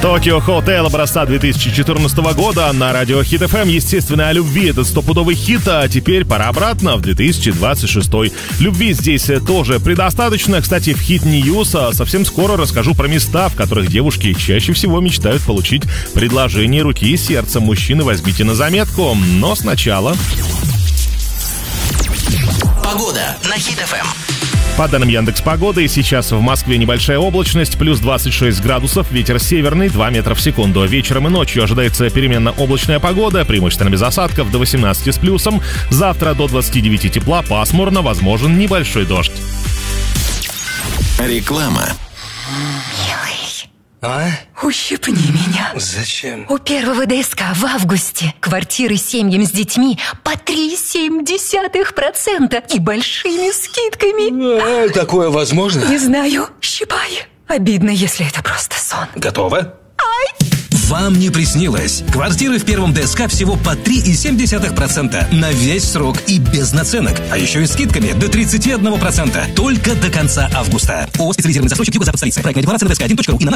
Tokyo Hotel образца 2014 года на радио Hit FM. Естественно, о любви. Это стопудовый хит, а теперь пора обратно в 2026. Любви здесь тоже предостаточно. Кстати, в Hit News совсем скоро расскажу про места, в которых девушки чаще всего мечтают получить предложение руки и сердца. Мужчины, возьмите на заметку. Но сначала... Погода на Hit FM. По данным Яндекс.Погоды, сейчас в Москве небольшая облачность, плюс 26 градусов, ветер северный, 2 метра в секунду. Вечером и ночью ожидается переменно облачная погода, преимущественно без осадков, до 18 с плюсом. Завтра до 29 тепла, пасмурно, возможен небольшой дождь. Реклама. А? Ущипни меня. Зачем? У первого ДСК в августе квартиры семьям с детьми по 3,7% и большими скидками. Такое возможно? Не знаю. Щипай. Обидно, если это просто сон. Готово? Вам не приснилось. Квартиры в первом ДСК всего по 3,7% на весь срок и без наценок. А еще и скидками до 31%. Только до конца августа. ООО «Специализированный застройщик Юго-Запад столицы». Проектная декларация на ДСК1.ру и на